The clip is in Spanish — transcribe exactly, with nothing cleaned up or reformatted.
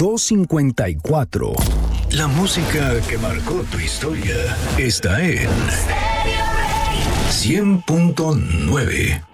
dos cinco cuatro. La música que marcó tu historia está en cien punto nueve.